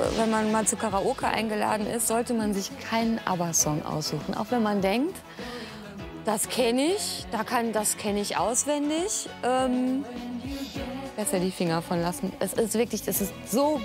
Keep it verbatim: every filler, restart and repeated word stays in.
wenn man mal zu Karaoke eingeladen ist, sollte man sich keinen ABBA-Song aussuchen. Auch wenn man denkt, das kenne ich, da kann, das kenne ich auswendig. Ähm, besser die Finger von lassen. Es ist wirklich, es ist so